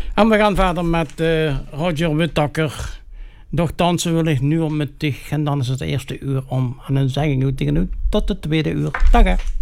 En we gaan verder met Roger Whittaker. Doch dansen wil ik nu op met dich. En dan is het eerste uur om. En dan zeg ik nu tegen u tot het tweede uur. Dag hè.